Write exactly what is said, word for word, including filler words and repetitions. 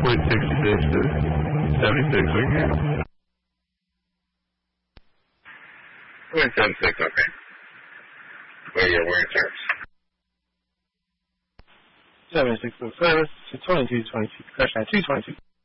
point six six to seventy-six, okay. Point seven six, okay. Where your word turns. seven six four service to twenty-two twenty-two. Crash at two twenty-two.